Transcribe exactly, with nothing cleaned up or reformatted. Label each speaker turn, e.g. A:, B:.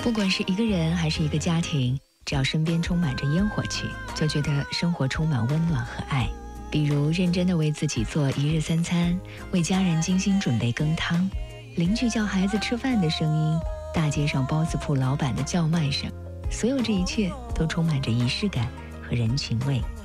A: 不管是一个人还是一个家庭，只要身边充满着烟火气，就觉得生活充满温暖和爱。比如认真地为自己做一日三餐，为家人精心准备羹汤，邻居叫孩子吃饭的声音，大街上包子铺老板的叫卖声，所有这一切都充满着仪式感和人情味。